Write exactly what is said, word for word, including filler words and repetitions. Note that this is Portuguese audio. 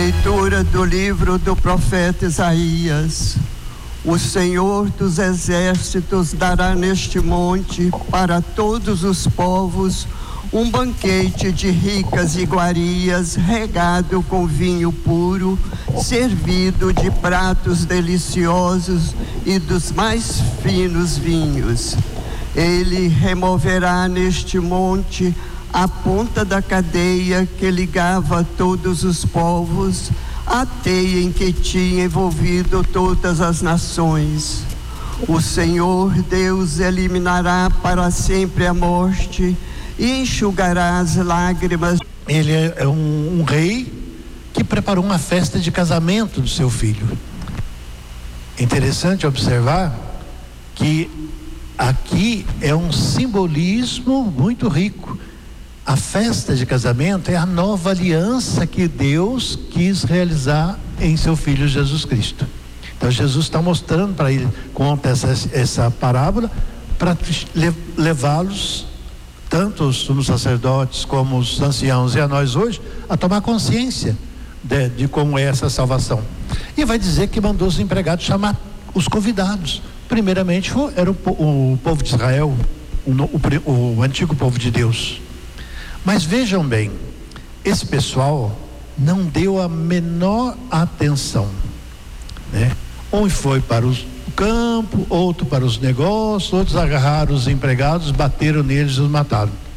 Leitura do livro do profeta Isaías. O Senhor dos exércitos dará neste monte para todos os povos um banquete de ricas iguarias, regado com vinho puro, servido de pratos deliciosos e dos mais finos vinhos. Ele removerá neste monte a ponta da cadeia que ligava todos os povos, a teia em que tinha envolvido todas as nações. O Senhor Deus eliminará para sempre a morte e enxugará as lágrimas. Ele é um, um rei que preparou uma festa de casamento do seu filho. Interessante observar que aqui é um simbolismo muito rico. A festa de casamento é a nova aliança que Deus quis realizar em seu Filho Jesus Cristo. Então Jesus está mostrando para ele, conta essa, essa parábola, para levá-los, tanto os sumos sacerdotes como os anciãos e a nós hoje, a tomar consciência de, de como é essa salvação. E vai dizer que mandou os empregados chamar os convidados. Primeiramente era o, o povo de Israel, o, o, o antigo povo de Deus. Mas vejam bem, esse pessoal não deu a menor atenção, né? Um foi para o campo, outro para os negócios, outros agarraram os empregados, bateram neles e os mataram.